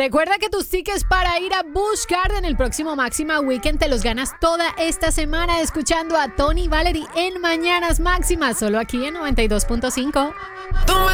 Recuerda que tus tickets para ir a Busch Garden el próximo Máxima Weekend te los ganas toda esta semana escuchando a Tony Valery en Mañanas Máximas, solo aquí en 92.5. Tú me